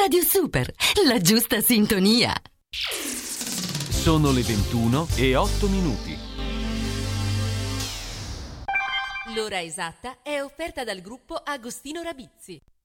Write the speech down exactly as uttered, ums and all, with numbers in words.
Radio Super, la giusta sintonia. Sono le ventuno e otto minuti. L'ora esatta è offerta dal gruppo Agostino Rabizzi.